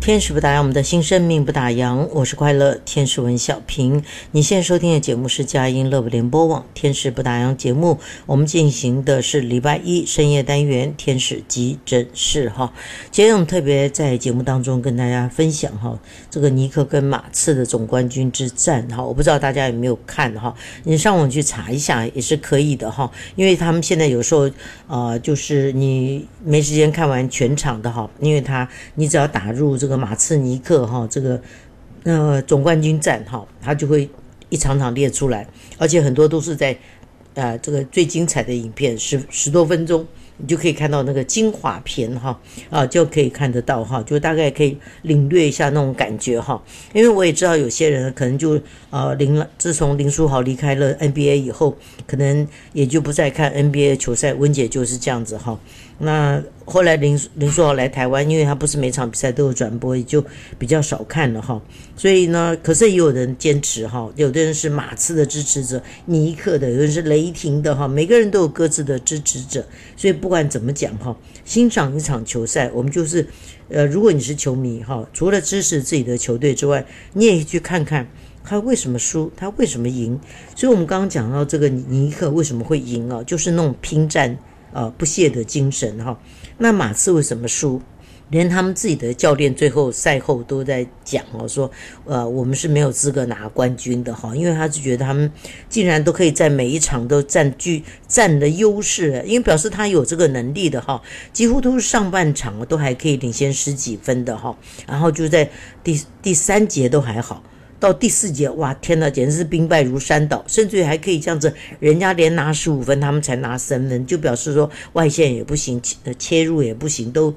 天使不打烊，我们的新生命不打烊。我是快乐天使文小平。你现在收听的节目是佳音乐联播网天使不打烊节目。我们进行的是礼拜一深夜单元天使急诊室哈。今天我们特别在节目当中跟大家分享哈，这个尼克跟马刺的总冠军之战哈。我不知道大家有没有看哈，你上网去查一下也是可以的哈。因为他们现在有时候就是你没时间看完全场的哈，因为你只要打入这个马刺尼克哈这个总冠军战哈，他就会一场场列出来，而且很多都是在这个最精彩的影片十多分钟，你就可以看到那个精华片哈就可以看得到哈，就大概可以领略一下那种感觉哈。因为我也知道有些人可能就自从林书豪离开了 NBA 以后，可能也就不再看 NBA 球赛。温姐就是这样子哈。那后来林书豪来台湾，因为他不是每场比赛都有转播，也就比较少看了哈。所以呢，可是也有人坚持哈，有的人是马刺的支持者，尼克的，有人是雷霆的哈，每个人都有各自的支持者。所以不管怎么讲哈，欣赏一场球赛，我们就是如果你是球迷哈，除了支持自己的球队之外，你也去看看他为什么输，他为什么赢。所以我们刚刚讲到这个尼克为什么会赢就是那种拼战不懈的精神哈。那马刺为什么输？连他们自己的教练最后赛后都在讲说我们是没有资格拿冠军的哈，因为他是觉得他们竟然都可以在每一场都占了优势，因为表示他有这个能力的哈，几乎都是上半场都还可以领先10几分的哈，然后就在第三节都还好。到第4节，哇，天哪，简直是兵败如山倒，甚至于还可以这样子，人家连拿15分，他们才拿3分，就表示说外线也不行，切入也不行，都